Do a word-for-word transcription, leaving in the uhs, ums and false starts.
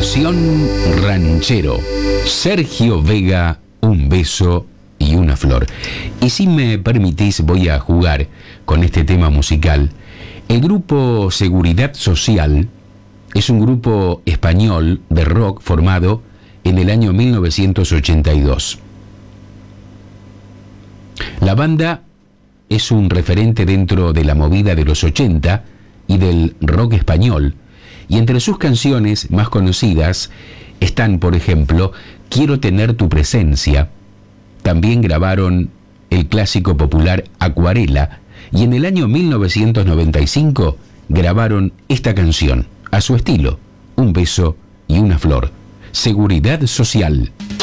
Versión ranchero. Sergio Vega, Un beso y una flor. Y si me permitís, voy a jugar con este tema musical. El grupo Seguridad Social es un grupo español de rock formado en el año mil novecientos ochenta y dos. La banda es un referente dentro de la movida de los ochenta y del rock español, y entre sus canciones más conocidas están, por ejemplo, Quiero tener tu presencia. También grabaron el clásico popular Acuarela, y en el año mil novecientos noventa y cinco grabaron esta canción, a su estilo, Un beso y una flor. Seguridad Social.